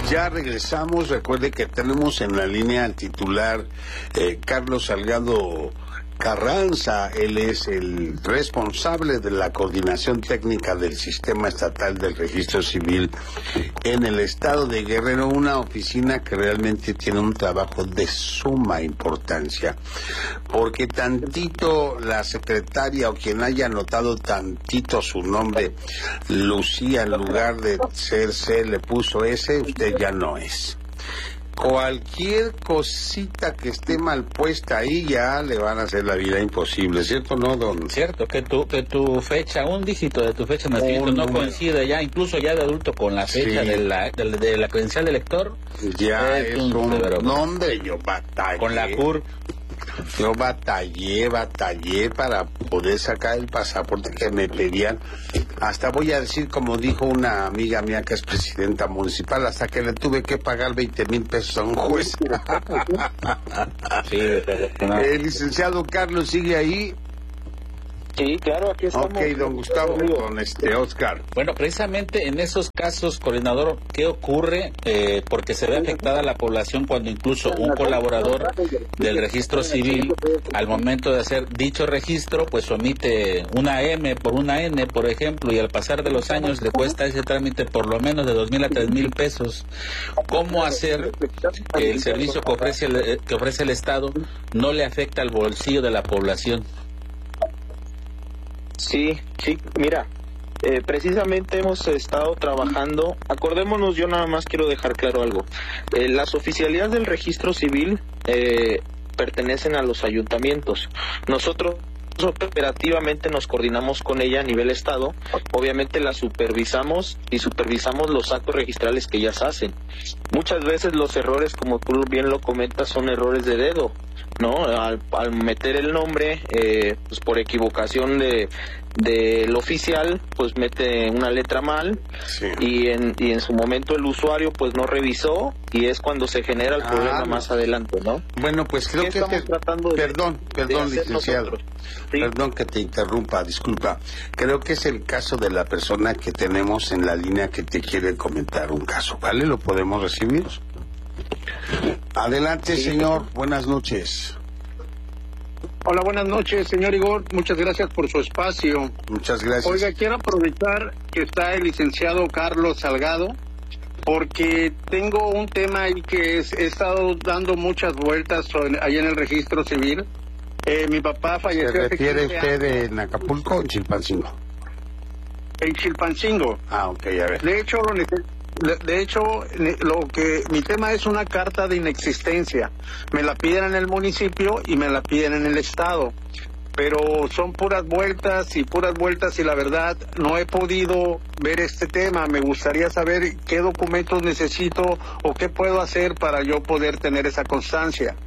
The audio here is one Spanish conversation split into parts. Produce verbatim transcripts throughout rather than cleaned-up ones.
Ya regresamos. Recuerde que tenemos en la línea al titular eh, Carlos Salgado Carranza. Él es el responsable de la coordinación técnica del Sistema Estatal del Registro Civil en el estado de Guerrero, una oficina que realmente tiene un trabajo de suma importancia, porque tantito la secretaria o quien haya anotado tantito su nombre, Lucía, en lugar de ser C, le puso S, usted ya no es. Cualquier cosita que esté mal puesta ahí ya le van a hacer la vida imposible, ¿cierto o no, don? Cierto, que tu, que tu fecha, un dígito de tu fecha de nacimiento no coincide ya, incluso ya de adulto, con la fecha sí. de, la, de, de la credencial de lector. Ya es, es un, un nombre, yo batallé. Con la C U R. Yo batallé, batallé para poder sacar el pasaporte que me pedían. Hasta voy a decir, como dijo una amiga mía que es presidenta municipal, hasta que le tuve que pagar veinte mil pesos a un juez. Sí, no. El licenciado Carlos sigue ahí. Sí, claro, aquí estamos. Ok, don Gustavo, con este Oscar. Bueno, precisamente en esos casos, coordinador, ¿qué ocurre? Eh, porque se ve afectada la población cuando incluso un colaborador del registro civil, al momento de hacer dicho registro, pues omite una M por una N, por ejemplo, y al pasar de los años le cuesta ese trámite por lo menos de dos mil a tres mil pesos. ¿Cómo hacer que el servicio que ofrece el, que ofrece el Estado no le afecta al bolsillo de la población? Sí, sí, mira, eh, precisamente hemos estado trabajando, acordémonos, yo nada más quiero dejar claro algo, eh, las oficialías del registro civil eh, pertenecen a los ayuntamientos, nosotros operativamente nos coordinamos con ella a nivel estado, obviamente la supervisamos y supervisamos los actos registrales que ellas hacen. Muchas veces los errores, como tú bien lo comentas, son errores de dedo, ¿no? Al, al meter el nombre, eh, pues por equivocación de del oficial, pues mete una letra mal, sí. y en y en su momento el usuario pues no revisó, y es cuando se genera el ah, problema no. más adelante, ¿no? Bueno, pues creo que te... tratando de, perdón, perdón, de licenciado, ¿sí? Perdón que te interrumpa, disculpa. Creo que es el caso de la persona que tenemos en la línea que te quiere comentar un caso, ¿vale? ¿Lo podemos recibir? Adelante, sí, señor. Buenas noches. Hola, buenas noches, señor Igor. Muchas gracias por su espacio. Muchas gracias. Oiga, quiero aprovechar que está el licenciado Carlos Salgado, porque tengo un tema ahí que es, he estado dando muchas vueltas ahí en el registro civil. Eh, mi papá falleció. ¿Se refiere usted en Acapulco o en Chilpancingo? En Chilpancingo. Ah, ok, a ver. De hecho, lo necesito. De hecho, lo que mi tema es una carta de inexistencia. Me la piden en el municipio y me la piden en el estado. Pero son puras vueltas y puras vueltas y la verdad no he podido ver este tema. Me gustaría saber qué documentos necesito o qué puedo hacer para yo poder tener esa constancia.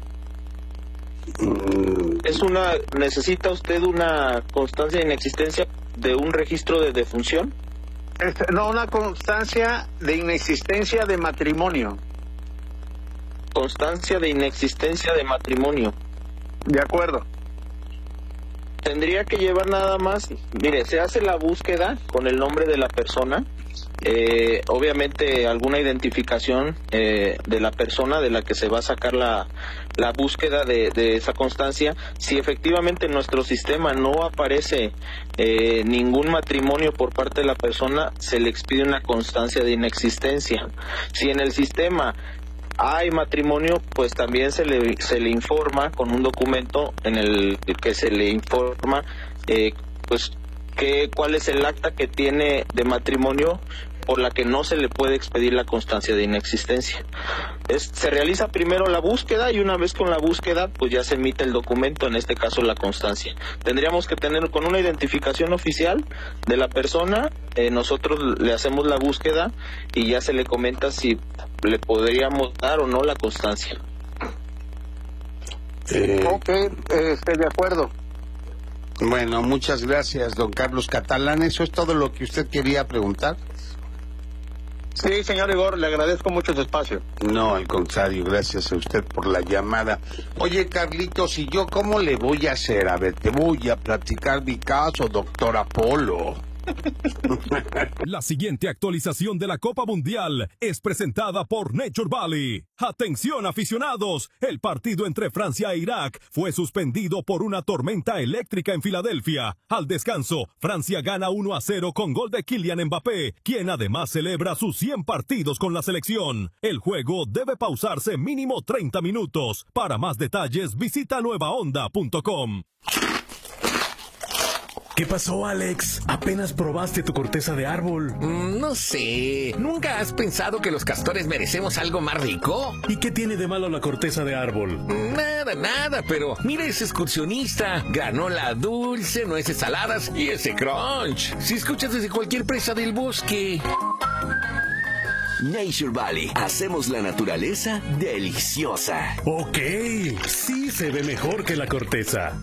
Es una, ¿necesita usted una constancia de inexistencia de un registro de defunción? No, una constancia de inexistencia de matrimonio. Constancia de inexistencia de matrimonio. De acuerdo. Tendría que llevar nada más, mire, se hace la búsqueda con el nombre de la persona, eh, obviamente alguna identificación eh, de la persona de la que se va a sacar la, la búsqueda de, de esa constancia. Si efectivamente en nuestro sistema no aparece eh, ningún matrimonio por parte de la persona, se le expide una constancia de inexistencia. Si en el sistema hay matrimonio, pues también se le se le informa con un documento en el que se le informa eh, pues que cuál es el acta que tiene de matrimonio por la que no se le puede expedir la constancia de inexistencia. Es, se realiza primero la búsqueda y una vez con la búsqueda pues ya se emite el documento, en este caso la constancia. Tendríamos que tener con una identificación oficial de la persona, eh, nosotros le hacemos la búsqueda y ya se le comenta si le podríamos dar o no la constancia. Eh... Ok, eh, estoy de acuerdo. Bueno, muchas gracias, don Carlos Catalán. ¿Eso es todo lo que usted quería preguntar? Sí, señor Igor, le agradezco mucho su espacio. No, al contrario, gracias a usted por la llamada. Oye, Carlitos, ¿y yo cómo le voy a hacer? A ver, te voy a platicar mi caso, doctor Apolo. La siguiente actualización de la Copa Mundial es presentada por Nature Valley. Atención aficionados, el partido entre Francia e Irak fue suspendido por una tormenta eléctrica en Filadelfia. Al descanso, Francia gana uno a cero con gol de Kylian Mbappé, quien además celebra sus cien partidos con la selección. El juego debe pausarse mínimo treinta minutos. Para más detalles, visita nueva onda punto com. ¿Qué pasó, Alex? ¿Apenas probaste tu corteza de árbol? Mm, no sé. ¿Nunca has pensado que los castores merecemos algo más rico? ¿Y qué tiene de malo la corteza de árbol? Nada, nada, pero mira ese excursionista. Granola dulce, nueces saladas y ese crunch. Si escuchas desde cualquier presa del bosque. Nature Valley. Hacemos la naturaleza deliciosa. Ok, sí se ve mejor que la corteza.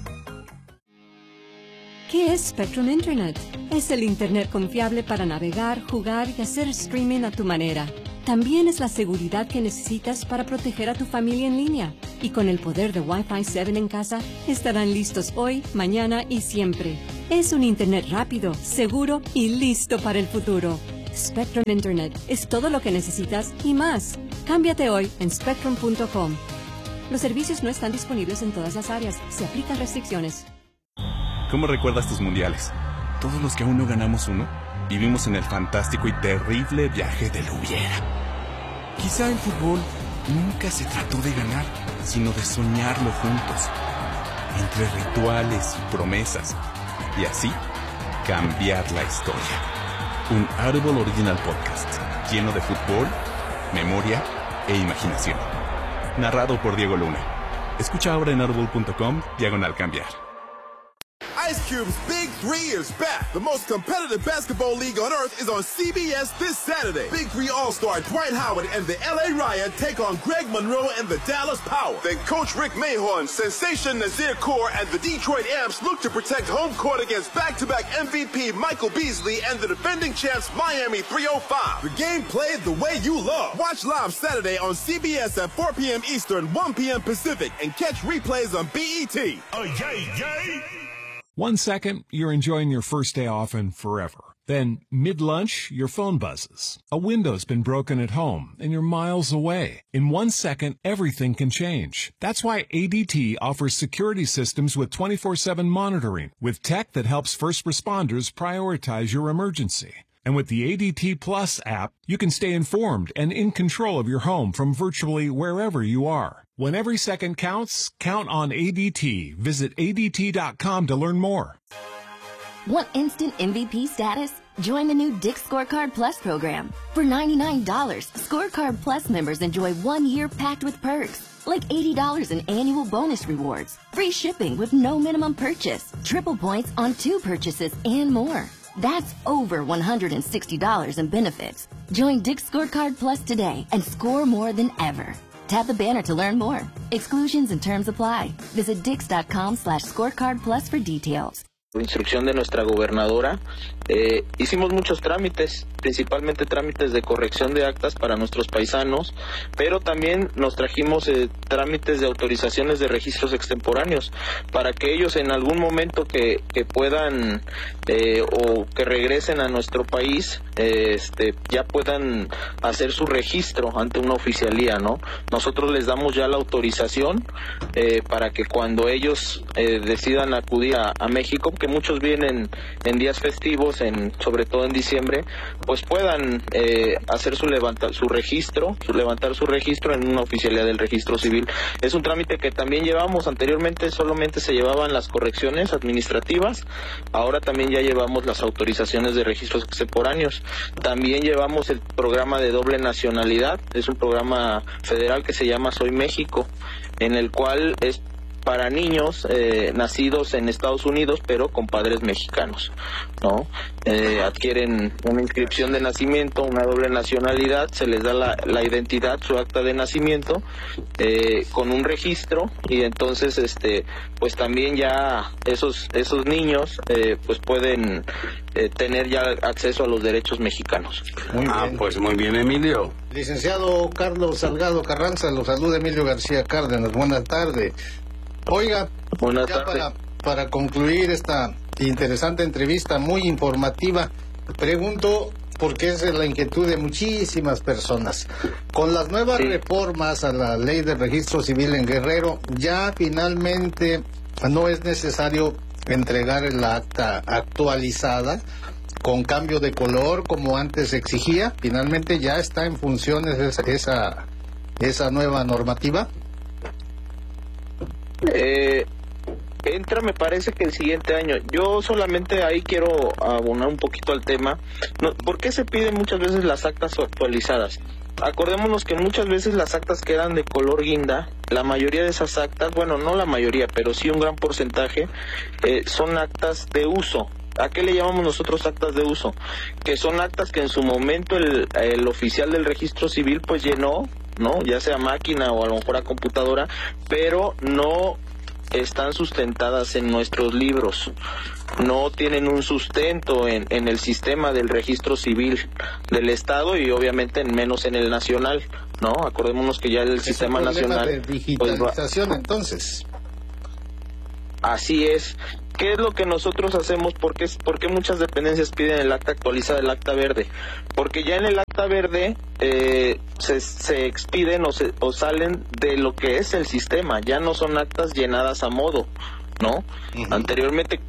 ¿Qué es Spectrum Internet? Es el Internet confiable para navegar, jugar y hacer streaming a tu manera. También es la seguridad que necesitas para proteger a tu familia en línea. Y con el poder de Wi-Fi siete en casa, estarán listos hoy, mañana y siempre. Es un Internet rápido, seguro y listo para el futuro. Spectrum Internet es todo lo que necesitas y más. Cámbiate hoy en spectrum punto com. Los servicios no están disponibles en todas las áreas. Se aplican restricciones. ¿Cómo recuerdas tus mundiales? Todos los que aún no ganamos uno, vivimos en el fantástico y terrible viaje del hubiera. Quizá el fútbol nunca se trató de ganar, sino de soñarlo juntos, entre rituales y promesas, y así cambiar la historia. Un Audible Original Podcast, lleno de fútbol, memoria e imaginación. Narrado por Diego Luna. Escucha ahora en audible punto com, diagonal cambiar. Ice Cube's Big Three is back. The most competitive basketball league on earth is on C B S this Saturday. Big Three All-Star Dwight Howard and the L A Riot take on Greg Monroe and the Dallas Power. Then Coach Rick Mahorn, Sensation Nazir Kaur, and the Detroit Amps look to protect home court against back-to-back M V P Michael Beasley and the defending champs Miami three oh five. The game played the way you love. Watch live Saturday on C B S at four p.m. Eastern, one p.m. Pacific, and catch replays on B E T. Oh, yay, yay! One second, you're enjoying your first day off and forever. Then, mid-lunch, your phone buzzes. A window's been broken at home, and you're miles away. In one second, everything can change. That's why A D T offers security systems with twenty-four seven monitoring, with tech that helps first responders prioritize your emergency. And with the A D T Plus app, you can stay informed and in control of your home from virtually wherever you are. When every second counts, count on A D T. Visit A D T dot com to learn more. Want instant M V P status? Join the new Dick's Scorecard Plus program. For ninety-nine dollars, Scorecard Plus members enjoy one year packed with perks, like eighty dollars in annual bonus rewards, free shipping with no minimum purchase, triple points on two purchases, and more. That's over one hundred sixty dollars in benefits. Join Dick's Scorecard Plus today and score more than ever. Tap the banner to learn more. Exclusions and terms apply. Visit dix dot com slash scorecard plus for details. Instrucción de nuestra gobernadora, eh, hicimos muchos trámites, principalmente trámites de corrección de actas para nuestros paisanos, pero también nos trajimos eh, trámites de autorizaciones de registros extemporáneos para que ellos en algún momento que, que puedan eh, o que regresen a nuestro país, eh, este, ya puedan hacer su registro ante una oficialía, ¿no? Nosotros les damos ya la autorización eh, para que cuando ellos eh, decidan acudir a, a México, que muchos vienen en días festivos, en sobre todo en diciembre, pues puedan eh, hacer su levantar su registro, su levantar su registro en una oficialía del registro civil. Es un trámite que también llevamos. Anteriormente solamente se llevaban las correcciones administrativas, ahora también ya llevamos las autorizaciones de registros extemporáneos. También llevamos el programa de doble nacionalidad, es un programa federal que se llama Soy México, en el cual es para niños eh, nacidos en Estados Unidos pero con padres mexicanos, ¿no? Eh, adquieren una inscripción de nacimiento, una doble nacionalidad, se les da la, la identidad, su acta de nacimiento, eh, con un registro, y entonces este pues también ya esos esos niños eh, pues pueden eh, tener ya acceso a los derechos mexicanos. Muy ah, bien. Pues muy bien, Emilio. Licenciado Carlos Salgado Carranza, lo saluda Emilio García Cárdenas. Buenas tardes. Oiga, Buenas ya tardes. Para, para concluir esta interesante entrevista, muy informativa. Pregunto, porque es la inquietud de muchísimas personas. Con las nuevas sí. reformas a la ley de registro civil en Guerrero, ya finalmente no es necesario entregar el acta actualizada con cambio de color como antes se exigía. Finalmente ya está en funciones esa esa, esa nueva normativa. Eh, entra, me parece que el siguiente año. Yo solamente ahí quiero abonar un poquito al tema. No, ¿por qué se piden muchas veces las actas actualizadas? Acordémonos que muchas veces las actas quedan de color guinda. La mayoría de esas actas, bueno, no la mayoría, pero sí un gran porcentaje, eh, son actas de uso. ¿A qué le llamamos nosotros actas de uso? Que son actas que en su momento el, el oficial del registro civil pues llenó, ¿no? Ya sea máquina o a lo mejor a computadora, pero no están sustentadas en nuestros libros. No tienen un sustento en, en el sistema del registro civil del Estado y obviamente menos en el nacional, ¿no? Acordémonos que ya el es sistema un nacional... de digitalización, pues, entonces. Así es. ¿Qué es lo que nosotros hacemos? ¿Por qué, por qué muchas dependencias piden el acta actualizada, el acta verde? Porque ya en el acta verde eh, se, se expiden o, se, o salen de lo que es el sistema, ya no son actas llenadas a modo, ¿no? Uh-huh. Anteriormente,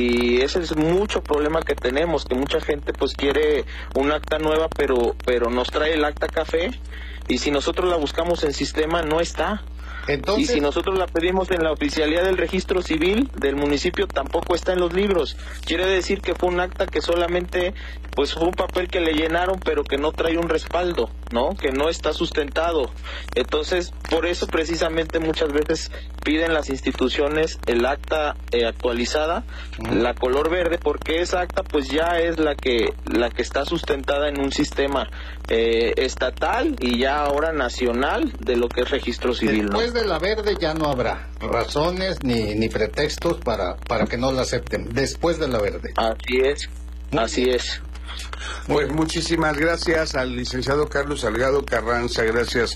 y ese es mucho problema que tenemos, que mucha gente pues quiere un acta nueva, pero, pero nos trae el acta café, y si nosotros la buscamos en sistema, no está. Entonces, y si nosotros la pedimos en la oficialía del registro civil del municipio, tampoco está en los libros. Quiere decir que fue un acta que solamente, pues fue un papel que le llenaron, pero que no trae un respaldo, ¿no? Que no está sustentado. Entonces, por eso precisamente muchas veces piden las instituciones el acta eh, actualizada, uh-huh. la color verde, porque esa acta pues ya es la que la que está sustentada en un sistema eh, estatal y ya ahora nacional de lo que es registro civil, ¿no? Después de la verde ya no habrá razones ni, ni pretextos para, para que no la acepten. Después de la verde. Así es, así es. Pues muchísimas gracias al licenciado Carlos Salgado Carranza, gracias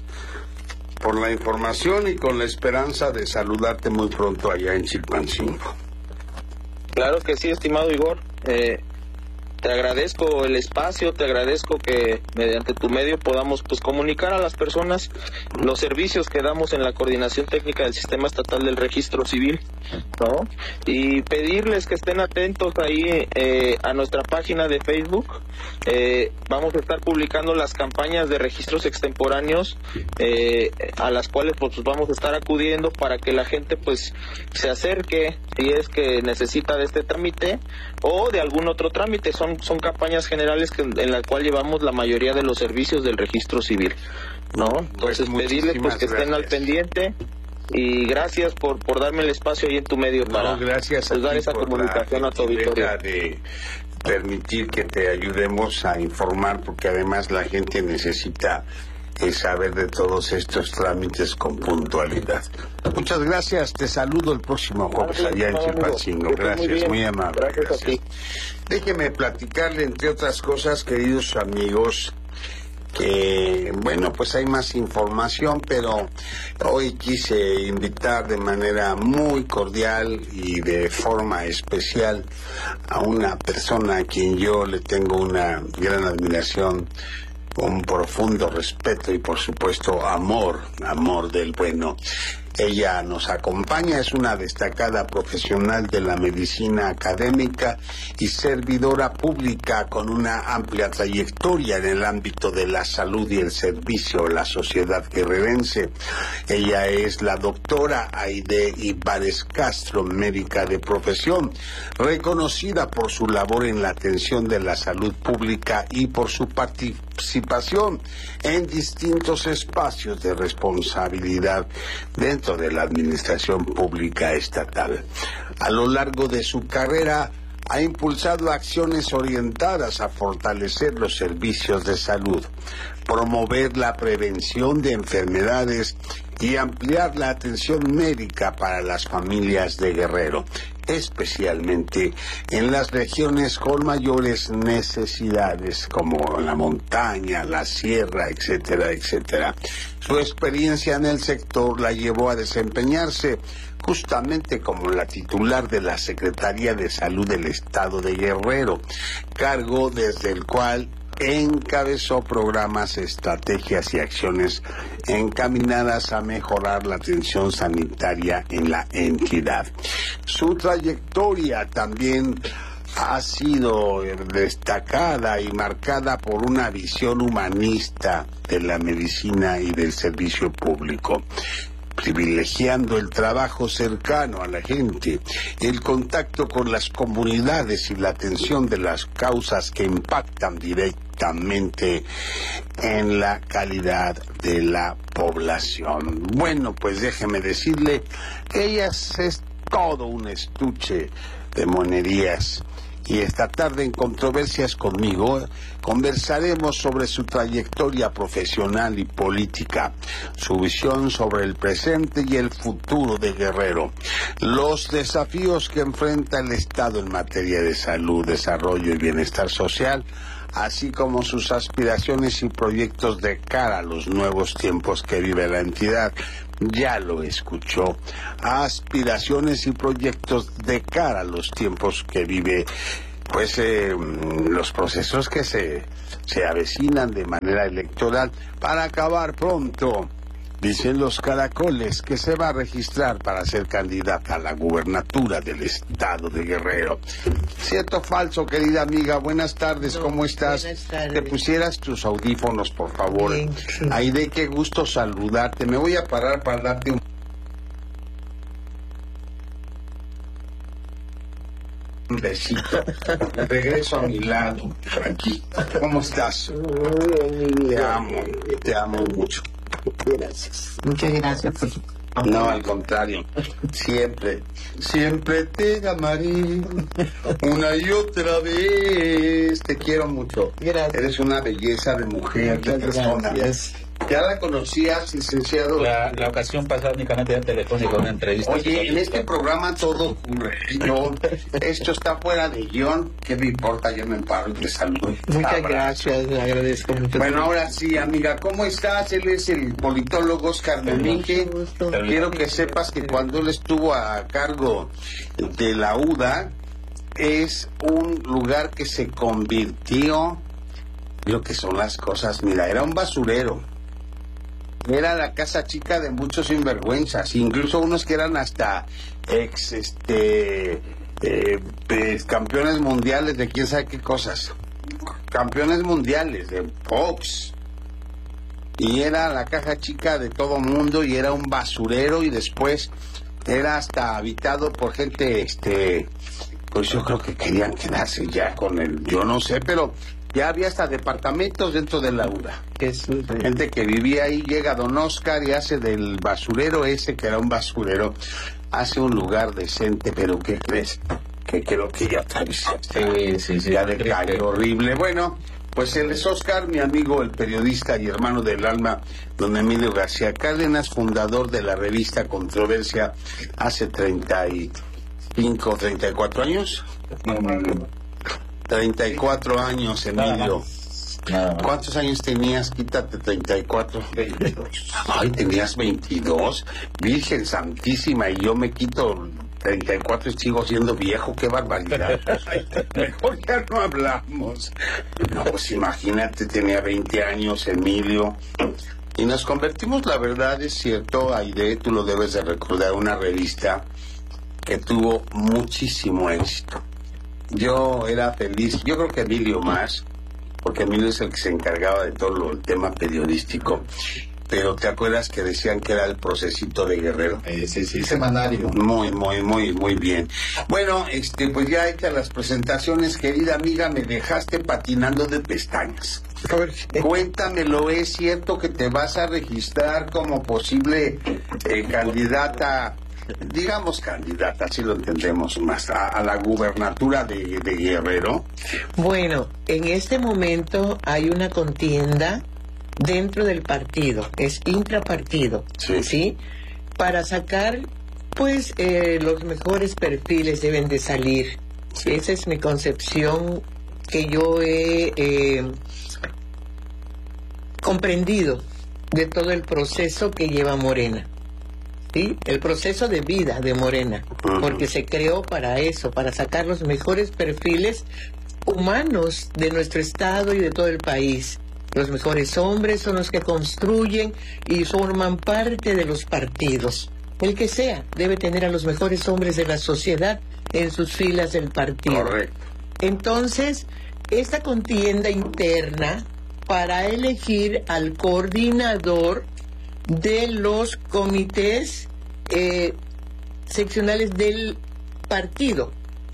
por la información y con la esperanza de saludarte muy pronto allá en Chilpancingo. Claro que sí, estimado Igor. Eh, te agradezco el espacio, te agradezco que mediante tu medio podamos pues comunicar a las personas los servicios que damos en la coordinación técnica del Sistema Estatal del Registro Civil, ¿no? Y pedirles que estén atentos ahí eh, a nuestra página de Facebook. Eh, vamos a estar publicando las campañas de registros extemporáneos eh, a las cuales pues vamos a estar acudiendo para que la gente pues se acerque si es que necesita de este trámite o de algún otro trámite. Son son campañas generales que, en la cual llevamos la mayoría de los servicios del registro civil, ¿no? Entonces pues pedirles pues que estén al pendiente y gracias por por darme el espacio ahí en tu medio para no, gracias pues, a dar esa comunicación a tu auditorio. De permitir que te ayudemos a informar, porque además la gente necesita eh, saber de todos estos trámites con puntualidad. Muchas gracias, te saludo el próximo jueves gracias, allá en Chilpancingo. Gracias, muy, muy amable. Gracias, gracias a ti. Déjeme platicarle, entre otras cosas, queridos amigos, que, bueno, pues hay más información, pero hoy quise invitar de manera muy cordial y de forma especial a una persona a quien yo le tengo una gran admiración, un profundo respeto y, por supuesto, amor, amor del bueno. Ella nos acompaña, es una destacada profesional de la medicina académica y servidora pública con una amplia trayectoria en el ámbito de la salud y el servicio a la sociedad guerrerense. Ella es la doctora Aide Ibares Castro, médica de profesión, reconocida por su labor en la atención de la salud pública y por su participación en distintos espacios de responsabilidad dentro de la administración pública estatal. A lo largo de su carrera ha impulsado acciones orientadas a fortalecer los servicios de salud, promover la prevención de enfermedades y ampliar la atención médica para las familias de Guerrero, especialmente en las regiones con mayores necesidades como la montaña, la sierra, etcétera, etcétera. Su experiencia en el sector la llevó a desempeñarse justamente como la titular de la Secretaría de Salud del Estado de Guerrero, cargo desde el cual encabezó programas, estrategias y acciones encaminadas a mejorar la atención sanitaria en la entidad. Su trayectoria también ha sido destacada y marcada por una visión humanista de la medicina y del servicio público, privilegiando el trabajo cercano a la gente, el contacto con las comunidades y la atención de las causas que impactan directamente en la calidad de la población. Bueno, pues déjeme decirle que ella es todo un estuche de monerías. Y esta tarde en Controversias conmigo conversaremos sobre su trayectoria profesional y política, su visión sobre el presente y el futuro de Guerrero, los desafíos que enfrenta el Estado en materia de salud, desarrollo y bienestar social, así como sus aspiraciones y proyectos de cara a los nuevos tiempos que vive la entidad. Ya lo escuchó, aspiraciones y proyectos de cara a los tiempos que vive, pues eh, los procesos que se, se avecinan de manera electoral para acabar pronto. Dicen los caracoles que se va a registrar para ser candidata a la gubernatura del estado de Guerrero. ¿Cierto o falso, querida amiga? Buenas tardes, no, ¿cómo estás? Buenas tardes. Te pusieras tus audífonos, por favor. Bien, sí. Aide, qué gusto saludarte. Me voy a parar para darte un... un besito. Regreso a mi lado, aquí. ¿Cómo estás? Muy bien, mi vida. Te amo, te amo mucho. Gracias. Muchas gracias por su... No, al contrario. Siempre, siempre te amaré una y otra vez. Te quiero mucho. Gracias. Eres una belleza de mujer, de persona. Gracias. ¿Ya la conocías, licenciado? La, la ocasión pasada únicamente era telefónica, una entrevista. Oye, en este programa todo ocurre. Yo, esto está fuera de guión. ¿Qué me importa? Yo me paro y te saludo. Muchas Abrazo. gracias, le agradezco mucho. Bueno, ahora sí, amiga, ¿cómo estás? Él es el politólogo Oscar Domínguez. Quiero que sepas que cuando él estuvo a cargo de la U D A, es un lugar que se convirtió, lo que son las cosas, mira, era un basurero. Era la casa chica de muchos sinvergüenzas, incluso unos que eran hasta ex, este, eh, pues, campeones mundiales de quién sabe qué cosas, campeones mundiales de box, y era la caja chica de todo mundo, y era un basurero, y después era hasta habitado por gente, este, pues yo creo que querían quedarse ya con el, yo no sé, pero... Ya había hasta departamentos dentro de la U D A. Jesús, sí. Gente que vivía ahí, llega don Oscar y hace del basurero ese, que era un basurero, hace un lugar decente, pero ¿qué crees? Que creo que ya está, sí, sí, sí, ya decayó horrible. Bueno, pues él es Oscar, mi amigo, el periodista y hermano del alma, don Emilio García Cárdenas, fundador de la revista Controversia hace treinta y cinco, treinta y cuatro años. No, no, no. treinta y cuatro años, Emilio. Nada más. ¿Cuántos años tenías? Quítate treinta y cuatro. veintidós. Ay, tenías veintidós. Virgen Santísima, y yo me quito treinta y cuatro y sigo siendo viejo. Qué barbaridad. Mejor ya no hablamos. No, pues imagínate, tenía veinte años, Emilio. Y nos convertimos, la verdad es cierto, Aide, tú lo debes de recordar, una revista que tuvo muchísimo éxito. Yo era feliz, yo creo que Emilio más, porque Emilio es el que se encargaba de todo lo, el tema periodístico. Pero ¿te acuerdas que decían que era el Procesito de Guerrero? Eh, sí, sí, semanario. Muy, muy, muy, muy bien. Bueno, este, pues ya hechas las presentaciones, querida amiga, me dejaste patinando de pestañas. Cuéntamelo, ¿es cierto que te vas a registrar como posible eh, candidata, digamos candidata, si lo entendemos más, a, a la gubernatura de, de Guerrero? Bueno, en este momento hay una contienda dentro del partido, es intrapartido, sí, ¿sí? Para sacar, pues, eh, los mejores perfiles deben de salir. Sí. Esa es mi concepción que yo he eh, comprendido de todo el proceso que lleva Morena, ¿sí? El proceso de vida de Morena, uh-huh. porque se creó para eso, para sacar los mejores perfiles humanos de nuestro estado y de todo el país. Los mejores hombres son los que construyen y forman parte de los partidos. El que sea debe tener a los mejores hombres de la sociedad en sus filas del partido. Correcto. Entonces, esta contienda interna para elegir al coordinador de los comités eh, seccionales del partido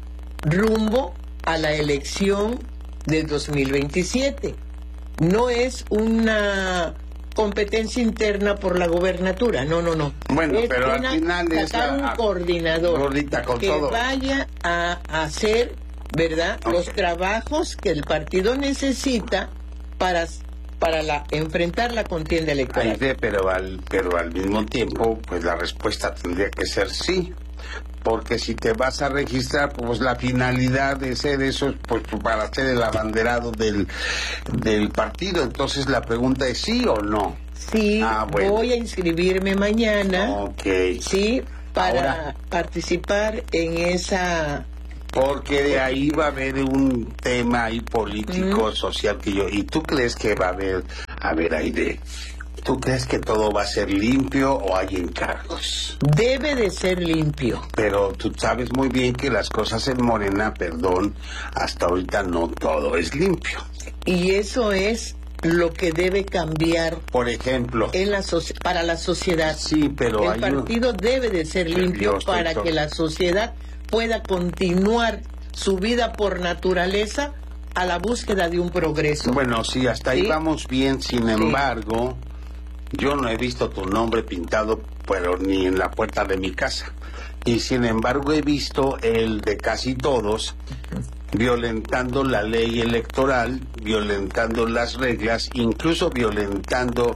rumbo a la elección del dos mil veintisiete. No es una competencia interna por la gobernatura, no, no, no. Bueno, es pero una, al final es sacar la, un coordinador gordita con que todo. vaya a hacer, ¿verdad?, okay, los trabajos que el partido necesita para para la, enfrentar la contienda electoral. Aide, pero al pero al mismo tiempo, pues la respuesta tendría que ser sí. Porque si te vas a registrar, pues la finalidad de ser eso, pues para ser el abanderado del, del partido. Entonces la pregunta es sí o no. Sí, ah, bueno. Voy a inscribirme mañana. Okay. Sí, para Ahora, participar en esa... Porque de ahí va a haber un tema ahí político, mm. social que yo... ¿Y tú crees que va a haber, a ver, Aide, ¿tú crees que todo va a ser limpio o hay encargos? Debe de ser limpio. Pero tú sabes muy bien que las cosas en Morena, perdón, hasta ahorita no todo es limpio. Y eso es lo que debe cambiar. Por ejemplo. En la so- para la sociedad. Sí, pero el hay partido un... debe de ser limpio Dios, para que la sociedad pueda continuar su vida por naturaleza a la búsqueda de un progreso. Bueno, sí, hasta ahí ¿Sí? vamos bien, sin sí. embargo... Yo no he visto tu nombre pintado, pero ni en la puerta de mi casa. Y sin embargo he visto el de casi todos, violentando la ley electoral, violentando las reglas, incluso violentando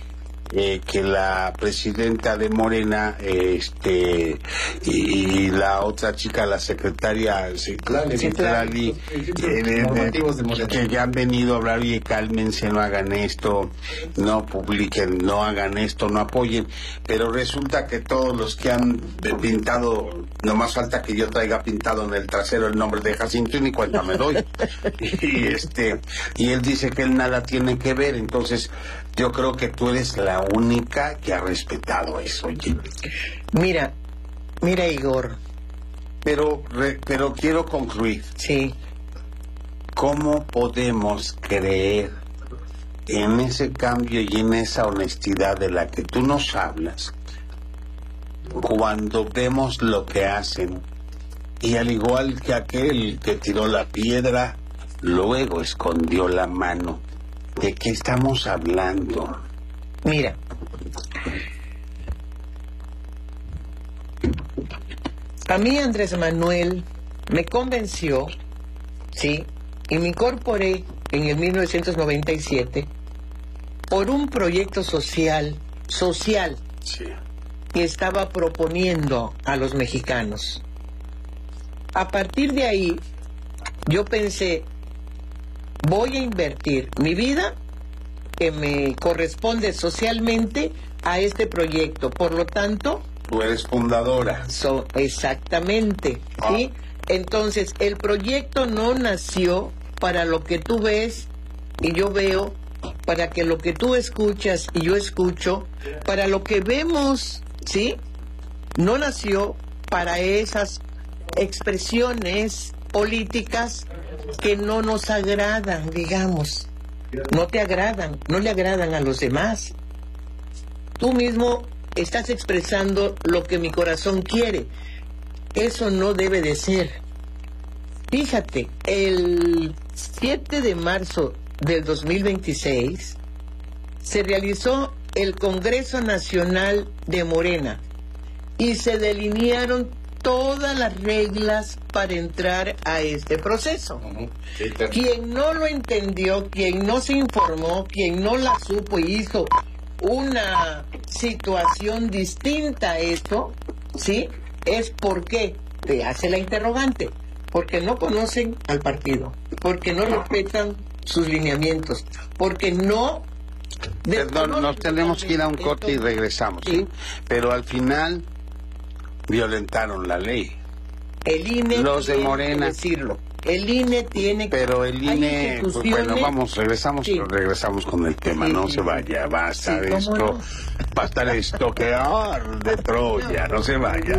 eh, que la presidenta de Morena este y, y la otra chica, la secretaria Citlali, Citlali, eh, que ya han venido a hablar, oye, cálmense, no hagan esto, no publiquen, no hagan esto, no apoyen, pero resulta que todos los que han pintado, nomás falta que yo traiga pintado en el trasero el nombre de Jacinto y ni cuenta me doy. y este y él dice que él nada tiene que ver. Entonces yo creo que tú eres la única que ha respetado eso, oye. Mira, mira, Igor. Pero, re, pero quiero concluir. Sí. ¿Cómo podemos creer en ese cambio y en esa honestidad de la que tú nos hablas cuando vemos lo que hacen? Y al igual que aquel que tiró la piedra, luego escondió la mano. ¿De qué estamos hablando? Mira, a mí Andrés Manuel me convenció, sí, y me incorporé en el mil novecientos noventa y siete por un proyecto social, social, sí, que estaba proponiendo a los mexicanos. A partir de ahí, yo pensé, voy a invertir mi vida que me corresponde socialmente a este proyecto. Por lo tanto... Tú eres fundadora. So, exactamente, ah. ¿sí? Entonces, el proyecto no nació para lo que tú ves y yo veo, para que lo que tú escuchas y yo escucho, para lo que vemos, ¿sí? No nació para esas expresiones políticas que no nos agradan, digamos. No te agradan, no le agradan a los demás. Tú mismo estás expresando lo que mi corazón quiere. Eso no debe de ser. Fíjate, el siete de marzo del dos mil veintiséis se realizó el Congreso Nacional de Morena y se delinearon todas las reglas para entrar a este proceso. Quien no lo entendió, quien no se informó, quien no la supo y hizo una situación distinta a esto, ¿sí? Es porque te hace la interrogante, porque no conocen al partido, porque no respetan sus lineamientos, porque no... Perdón, nos tenemos que ir a un corte y regresamos, ¿sí? Pero al final violentaron la ley. El I N E Los de tiene Morena. que decirlo. El I N E tiene que... Pero el I N E, pues, bueno, vamos, regresamos, Sí. regresamos con el tema, Sí, no sí, se sí. vaya, va a estar Sí, ¿cómo esto, no? va a estar esto que arde Troya, no se vaya.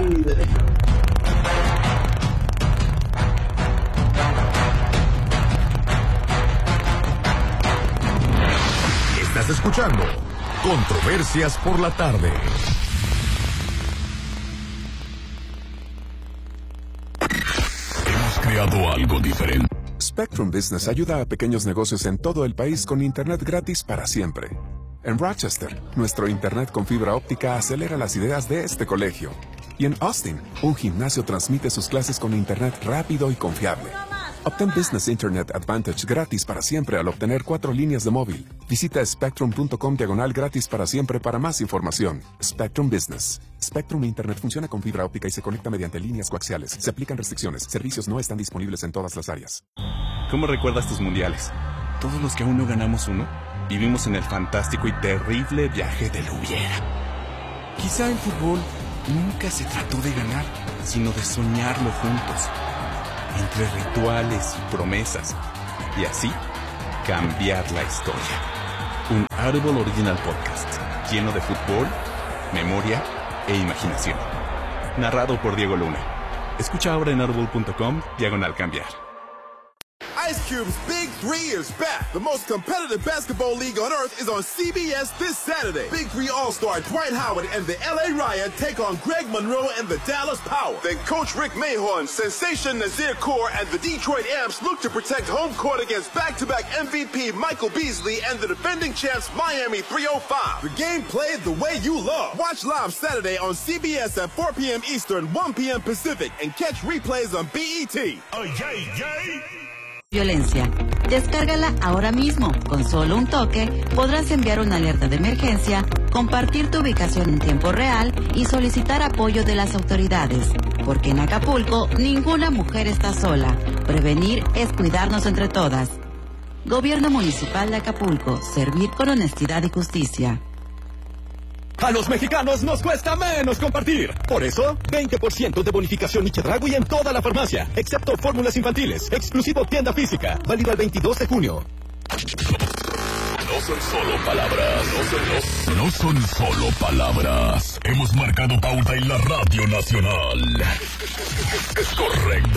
Estás escuchando Controversias por la Tarde. Hemos creado algo diferente. Spectrum Business ayuda a pequeños negocios en todo el país con internet gratis para siempre. En Rochester, nuestro internet con fibra óptica acelera las ideas de este colegio. Y en Austin, un gimnasio transmite sus clases con internet rápido y confiable. Obtén Business Internet Advantage gratis para siempre al obtener cuatro líneas de móvil. Visita spectrum punto com diagonal gratis para siempre para más información. Spectrum Business. Spectrum Internet funciona con fibra óptica y se conecta mediante líneas coaxiales. Se aplican restricciones. Servicios no están disponibles en todas las áreas. ¿Cómo recuerdas tus mundiales? Todos los que aún no ganamos uno, vivimos en el fantástico y terrible viaje del hubiera. Quizá el fútbol nunca se trató de ganar, sino de soñarlo juntos. Entre rituales y promesas. Y así, cambiar la historia. Un Audible Original Podcast, lleno de fútbol, memoria e imaginación. Narrado por Diego Luna. Escucha ahora en audible punto com, diagonal cambiar. Ice Cube's Big Three is back. The most competitive basketball league on earth is on C B S this Saturday. Big Three All-Star Dwight Howard and the L A Riot take on Greg Monroe and the Dallas Power. Then Coach Rick Mahorn, Sensation Nazir Kaur, and the Detroit Amps look to protect home court against back-to-back M V P Michael Beasley and the defending champs Miami three oh five. The game played the way you love. Watch live Saturday on C B S at four p.m. Eastern, one p.m. Pacific, and catch replays on B E T. Oh, yay, yay! Violencia. Descárgala ahora mismo. Con solo un toque podrás enviar una alerta de emergencia, compartir tu ubicación en tiempo real y solicitar apoyo de las autoridades. Porque en Acapulco ninguna mujer está sola. Prevenir es cuidarnos entre todas. Gobierno Municipal de Acapulco. Servir con honestidad y justicia. A los mexicanos nos cuesta menos compartir. Por eso, veinte por ciento de bonificación y Chedraui en toda la farmacia, excepto fórmulas infantiles. Exclusivo tienda física. Válido el veintidós de junio. No son solo palabras, no son, no, no son solo palabras. Hemos marcado pauta en la Radio Nacional. Es correcto.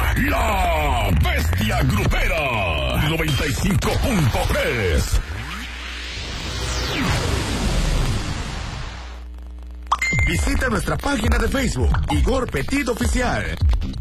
La Bestia Grupera. noventa y cinco punto tres. Visita nuestra página de Facebook, Igor Petit Oficial.